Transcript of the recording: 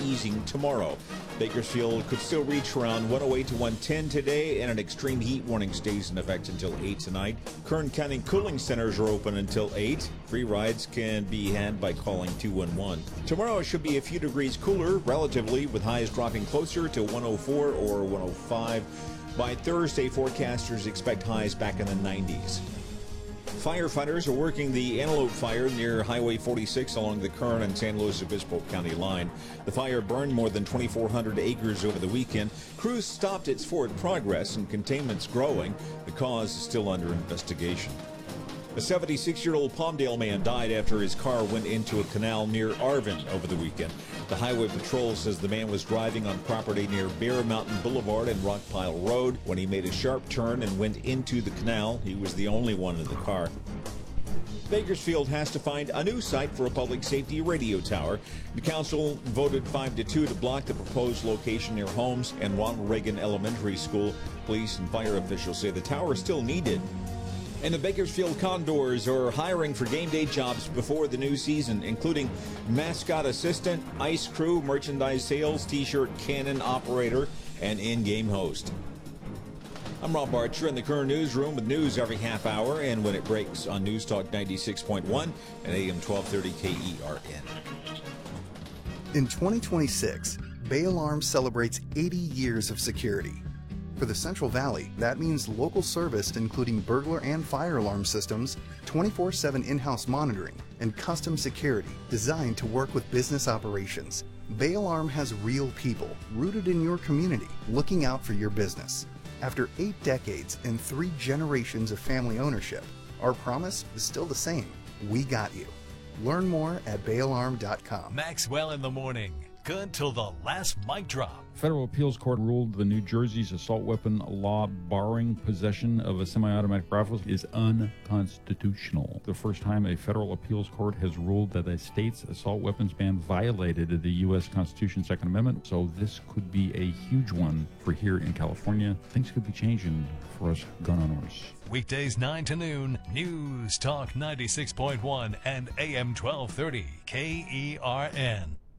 easing tomorrow. Bakersfield could still reach around 108 to 110 today, and an extreme heat warning stays in effect until 8 tonight. Kern County cooling centers are open until 8. Free rides can be had by calling 211. Tomorrow should be a few degrees cooler, relatively, with highs dropping closer to 104 or 105. By Thursday, forecasters expect highs back in the 90s. Firefighters are working the Antelope Fire near Highway 46 along the Kern and San Luis Obispo County line. The fire burned more than 2,400 acres over the weekend. Crews stopped its forward progress and containment's growing. The cause is still under investigation. A 76-year-old Palmdale man died after his car went into a canal near Arvin over the weekend. The Highway Patrol says the man was driving on property near Bear Mountain Boulevard and Rockpile Road when he made a sharp turn and went into the canal. He was the only one in the car. Bakersfield has to find a new site for a public safety radio tower. The council voted 5-2 to block the proposed location near Holmes and Ronald Reagan Elementary School. Police and fire officials say the tower is still needed. And the Bakersfield Condors are hiring for game day jobs before the new season, including mascot assistant, ice crew, merchandise sales, t-shirt cannon operator, and in-game host. I'm Rob Archer in the Kern Newsroom with news every half hour and when it breaks on News Talk 96.1 and AM 1230 KERN. In 2026, Bay Alarm celebrates 80 years of security. For the Central Valley, that means local service including burglar and fire alarm systems, 24/7 in-house monitoring, and custom security designed to work with business operations. Bay Alarm has real people rooted in your community looking out for your business. After 8 decades and 3 generations of family ownership, our promise is still the same. We got you. Learn more at bayalarm.com. Maxwell in the morning. Good till the last mic drop. Federal appeals court ruled the New Jersey's assault weapon law barring possession of a semi-automatic rifle is unconstitutional. The first time a federal appeals court has ruled that a state's assault weapons ban violated the U.S. Constitution's Second Amendment, so this could be a huge one for here in California. Things could be changing for us gun owners. Weekdays 9 to noon, News Talk 96.1 and AM 1230 KERN.